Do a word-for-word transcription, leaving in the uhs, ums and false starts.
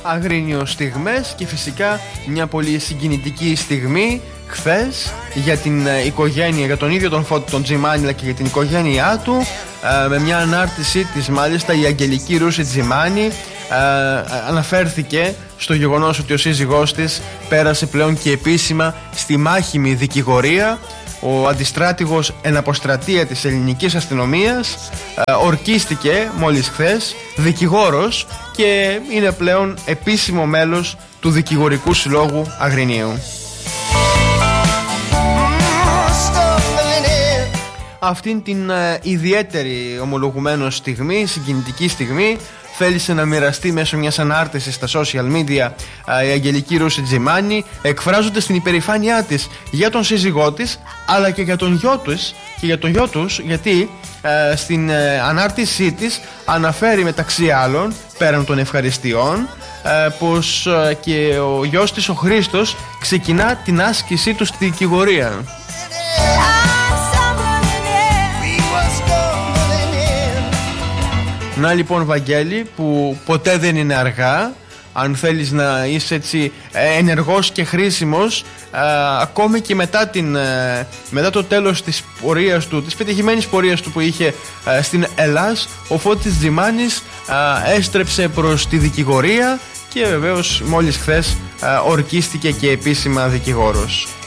Αγρίνιο στιγμές και φυσικά μια πολύ συγκινητική στιγμή χθες για την οικογένεια, για τον ίδιο τον Φώτη τον Τζιμάνι αλλά και για την οικογένειά του, με μια ανάρτησή της μάλιστα η Αγγελική Ρούση Τζιμάνι αναφέρθηκε στο γεγονός ότι ο σύζυγός της πέρασε πλέον και επίσημα στη μάχημη δικηγορία. Ο αντιστράτηγος εν αποστρατεία της ελληνικής αστυνομίας ορκίστηκε μόλις χθες δικηγόρος και είναι πλέον επίσημο μέλος του Δικηγορικού Συλλόγου Αγρινίου. Αυτήν την ε, ιδιαίτερη ομολογουμένως στιγμή, συγκινητική στιγμή, θέλησε να μοιραστεί μέσω μιας ανάρτησης στα social media ε, η Αγγελική Ρούση Τζιμάνι, εκφράζοντας την υπερηφάνειά της για τον σύζυγό της αλλά και για τον γιο τους, και για τον γιο τους γιατί ε, στην ε, ανάρτησή της αναφέρει μεταξύ άλλων, πέραν των ευχαριστειών, ε, πως ε, και ο γιος της ο Χρήστος ξεκινά την άσκησή του στη δικηγορία. Να λοιπόν Βαγγέλη, που ποτέ δεν είναι αργά, αν θέλεις να είσαι έτσι ενεργός και χρήσιμος, α, ακόμη και μετά, την, α, μετά το τέλος της πορείας του, της πετυχημένης πορείας του που είχε α, στην Ελλάς, ο Φώτης Τζιμάνης α, έστρεψε προς τη δικηγορία και βεβαίως μόλις χθες α, ορκίστηκε και επίσημα δικηγόρος.